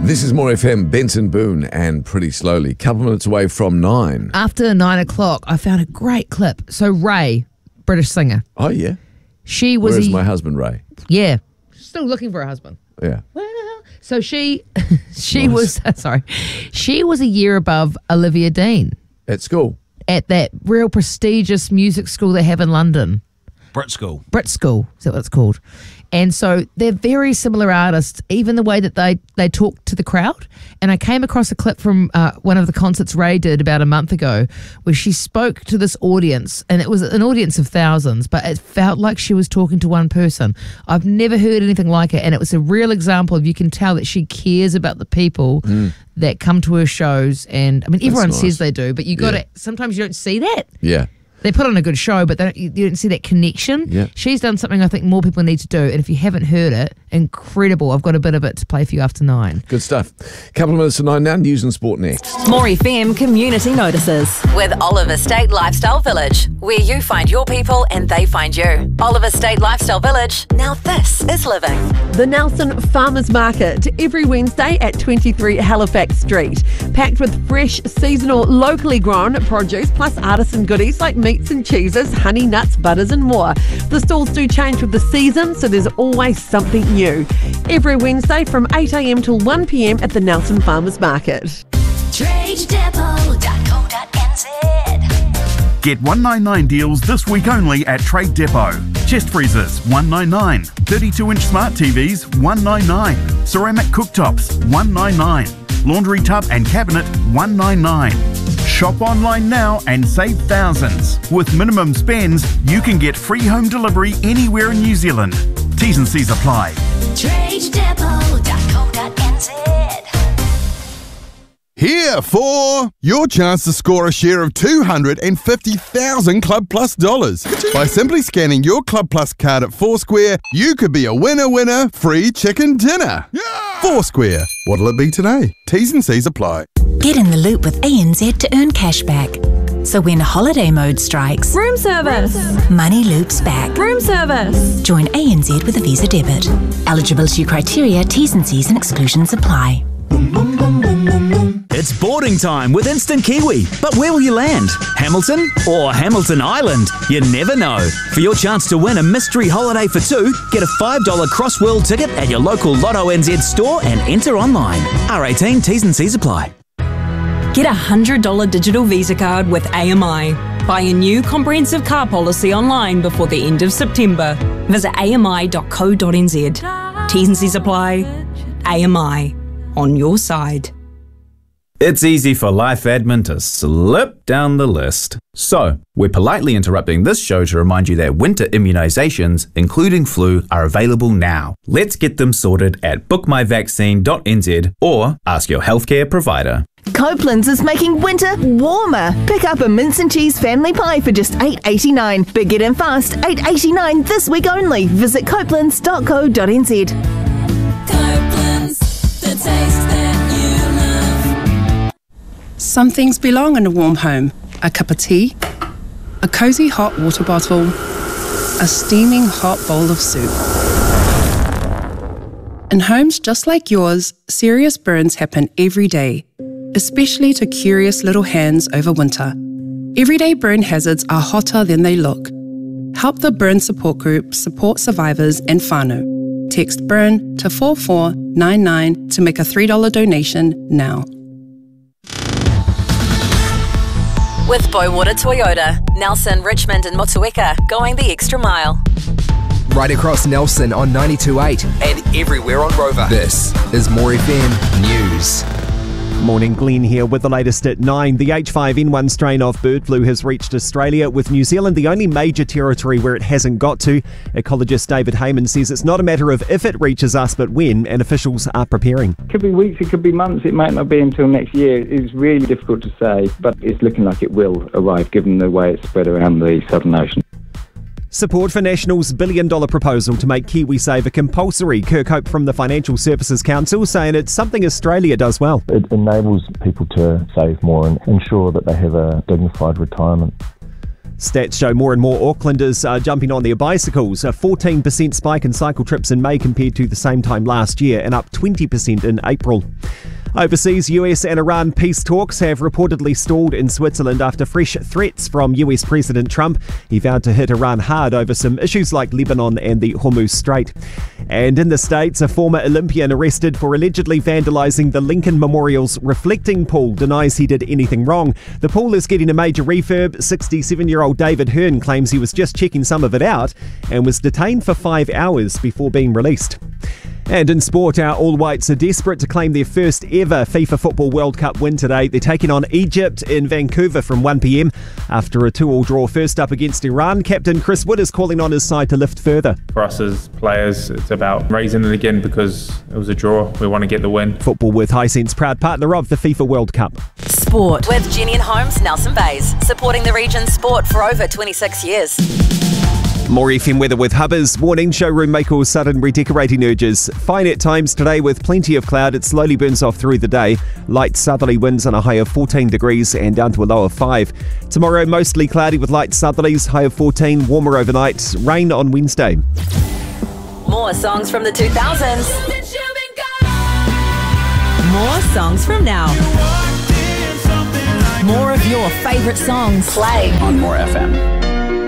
This is More FM, Benson Boone and Pretty Slowly. Couple minutes away from 9. After 9 o'clock, I found a great clip. So Ray, British singer. Oh, yeah? She was Where's my husband, Ray? Yeah. Still looking for a husband. Yeah. Well, so she was, sorry, she was a year above Olivia Dean. At school? At that real prestigious music school they have in London. Brit School. Brit School, is that what it's called? And so they're very similar artists, even the way that they talk to the crowd. And I came across a clip from one of the concerts Ray did about a month ago where she spoke to this audience, and it was an audience of thousands, but it felt like she was talking to one person. I've never heard anything like it, and it was a real example of, you can tell that she cares about the people that come to her shows. And I mean, everyone says they do, but you got to, sometimes you don't see that. Yeah. They put on a good show, but you don't see that connection. Yeah. She's done something I think more people need to do. And if you haven't heard it, incredible. I've got a bit of it to play for you after 9. Good stuff. Couple of minutes to 9 now. News and sport next. More FM Community Notices with Oliver State Lifestyle Village, where you find your people and they find you. Oliver State Lifestyle Village. Now this is living. The Nelson Farmers Market every Wednesday at 23 Halifax Street. Packed with fresh, seasonal, locally grown produce plus artisan goodies like meats and cheeses, honey, nuts, butters and more. The stalls do change with the season, so there's always something new. Every Wednesday from 8 a.m. till 1 p.m. at the Nelson Farmers Market. TradeDepot.co.nz. Get 199 deals this week only at Trade Depot. Chest freezers, $199. 32-inch smart TVs, $199. Ceramic cooktops, $199. Laundry tub and cabinet, $199. Shop online now and save thousands. With minimum spends, you can get free home delivery anywhere in New Zealand. T's and C's apply. TradeDepot.co.nz. Here for your chance to score a share of $250,000 Club Plus dollars. By simply scanning your Club Plus card at Foursquare, you could be a winner, free chicken dinner. Yeah! Foursquare. What'll it be today? T's and C's apply. Get in the loop with ANZ to earn cash back. So when holiday mode strikes, room service, money loops back. Room service. Join ANZ with a Visa debit. Eligibility criteria, T's and C's and exclusions apply. It's boarding time with Instant Kiwi. But where will you land? Hamilton or Hamilton Island? You never know. For your chance to win a mystery holiday for two, get a $5 Cross-World ticket at your local Lotto NZ store and enter online. R18 T's and C's apply. Get a $100 digital Visa card with AMI. Buy a new comprehensive car policy online before the end of September. Visit ami.co.nz. T's and C's apply. AMI. On your side. It's easy for life admin to slip down the list. So, we're politely interrupting this show to remind you that winter immunisations, including flu, are available now. Let's get them sorted at bookmyvaccine.nz or ask your healthcare provider. Copeland's is making winter warmer. Pick up a mince and cheese family pie for just $8.89. But get in fast, $8.89 this week only. Visit copelands.co.nz. Copeland's, the taste that you love. Some things belong in a warm home. A cup of tea, a cozy hot water bottle, a steaming hot bowl of soup. In homes just like yours, serious burns happen every day, especially to curious little hands over winter. Everyday burn hazards are hotter than they look. Help the Burn Support Group support survivors and whānau. Text BURN to 4499 to make a $3 donation now. With Boywater Toyota, Nelson, Richmond and Motueka, going the extra mile. Right across Nelson on 92.8 and everywhere on Rover. This is More FM News. Morning, Glenn here with the latest at 9. The H5N1 strain of bird flu has reached Australia, with New Zealand the only major territory where it hasn't got to. Ecologist David Heyman says it's not a matter of if it reaches us, but when, and officials are preparing. It could be weeks, it could be months, it might not be until next year. It's really difficult to say, but it's looking like it will arrive given the way it's spread around the Southern Ocean. Support for National's $1 billion proposal to make KiwiSaver compulsory. Kirk Hope from the Financial Services Council saying it's something Australia does well. It enables people to save more and ensure that they have a dignified retirement. Stats show more and more Aucklanders are jumping on their bicycles. A 14% spike in cycle trips in May compared to the same time last year, and up 20% in April. Overseas, US and Iran peace talks have reportedly stalled in Switzerland after fresh threats from US President Trump. He vowed to hit Iran hard over some issues like Lebanon and the Hormuz Strait. And in the States, a former Olympian arrested for allegedly vandalising the Lincoln Memorial's reflecting pool denies he did anything wrong. The pool is getting a major refurb. 67-year-old David Hearn claims he was just checking some of it out and was detained for 5 hours before being released. And in sport, our All Whites are desperate to claim their first ever FIFA Football World Cup win today. They're taking on Egypt in Vancouver from 1 p.m. after a 2-2 draw first up against Iran. Captain Chris Wood is calling on his side to lift further. For us as players, it's about raising it again because it was a draw. We want to get the win. Football with Hisense, proud partner of the FIFA World Cup. Sport with Jenny and Holmes, Nelson Bays, supporting the region's sport for over 26 years. More FM weather with Hubbers. Morning, showroom make all sudden redecorating urges. Fine at times today with plenty of cloud. It slowly burns off through the day. Light southerly winds on a high of 14 degrees and down to a low of 5. Tomorrow, mostly cloudy with light southerlies, high of 14, warmer overnight. Rain on Wednesday. More songs from the 2000s. More songs from now. More of your favourite songs. Play on More FM.